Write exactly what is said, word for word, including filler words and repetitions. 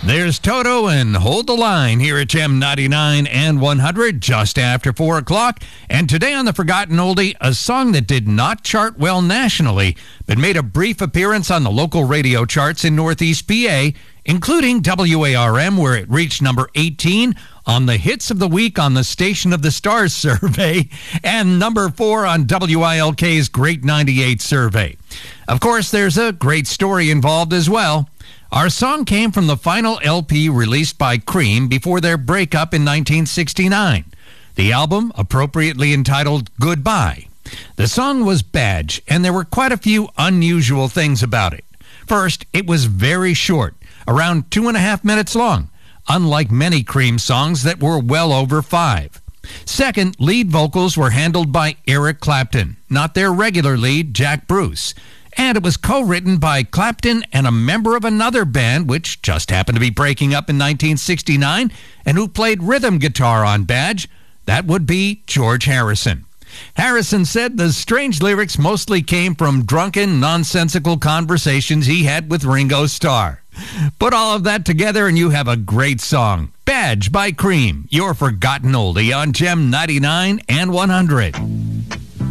There's Toto and Hold the Line here at Gem ninety-nine and one hundred just after four o'clock. And today on the Forgotten Oldie, a song that did not chart well nationally, but made a brief appearance on the local radio charts in Northeast P A, including W A R M, where it reached number eighteen on the Hits of the Week on the Station of the Stars survey, and number four on W I L K's Great ninety-eight survey. Of course, there's a great story involved as well. Our song came from the final L P released by Cream before their breakup in nineteen sixty-nine. The album, appropriately entitled Goodbye. The song was Badge, and there were quite a few unusual things about it. First, it was very short, around two and a half minutes long, unlike many Cream songs that were well over five. Second, lead vocals were handled by Eric Clapton, not their regular lead, Jack Bruce. And it was co-written by Clapton and a member of another band, which just happened to be breaking up in nineteen sixty-nine, and who played rhythm guitar on Badge. That would be George Harrison. Harrison said the strange lyrics mostly came from drunken, nonsensical conversations he had with Ringo Starr. Put all of that together and you have a great song. Badge by Cream, your Forgotten Oldie on Gem ninety-nine and one hundred.